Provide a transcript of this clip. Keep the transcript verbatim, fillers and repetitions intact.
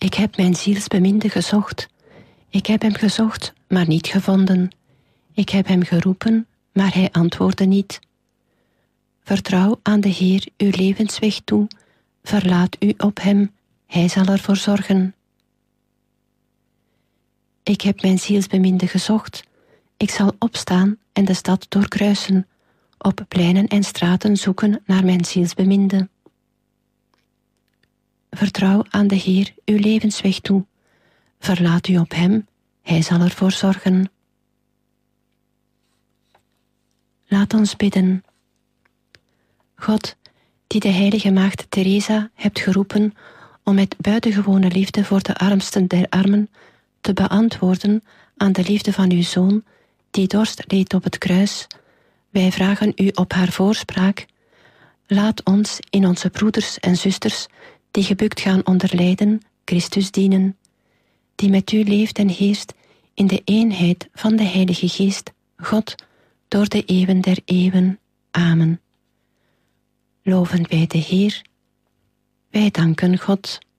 Ik heb mijn zielsbeminde gezocht. Ik heb hem gezocht, maar niet gevonden. Ik heb hem geroepen, maar hij antwoordde niet. Vertrouw aan de Heer uw levensweg toe. Verlaat u op hem, hij zal ervoor zorgen. Ik heb mijn zielsbeminde gezocht. Ik zal opstaan en de stad doorkruisen, op pleinen en straten zoeken naar mijn zielsbeminde. Vertrouw aan de Heer uw levensweg toe. Verlaat u op hem, hij zal ervoor zorgen. Laat ons bidden. God, die de heilige maagd Teresa hebt geroepen om met buitengewone liefde voor de armsten der armen te beantwoorden aan de liefde van uw Zoon, die dorst leed op het kruis, wij vragen u op haar voorspraak, laat ons in onze broeders en zusters, die gebukt gaan onder lijden, Christus dienen, die met u leeft en heerst in de eenheid van de Heilige Geest, God, door de eeuwen der eeuwen. Amen. Loven wij de Heer. Wij danken God.